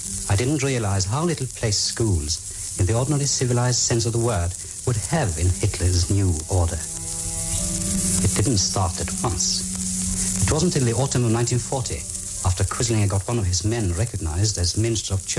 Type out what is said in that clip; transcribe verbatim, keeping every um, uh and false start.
I didn't realize how little place schools, in the ordinary civilized sense of the word, would have in Hitler's new order. It didn't start at once. It wasn't until the autumn of nineteen forty, after Quislinger got one of his men recognized as Minister of Church